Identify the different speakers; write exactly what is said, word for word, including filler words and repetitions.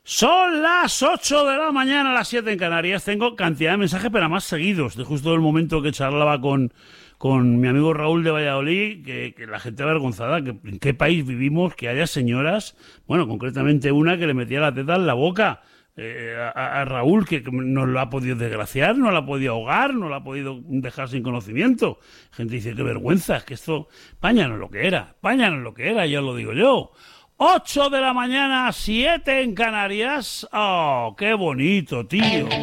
Speaker 1: Son las ocho de la mañana, las siete en Canarias. Tengo cantidad de mensajes, pero más seguidos, de justo el momento que charlaba con, con mi amigo Raúl de Valladolid, que, que la gente avergonzada, que en qué país vivimos, que haya señoras, bueno, concretamente una que le metía la teta en la boca eh, a, a Raúl, que, que no lo ha podido desgraciar, no lo ha podido ahogar, no lo ha podido dejar sin conocimiento. Gente dice, qué vergüenza, es que esto, España no es lo que era, España no es lo que era, ya lo digo yo. ocho de la mañana, siete en Canarias. ¡Oh, qué bonito, tío!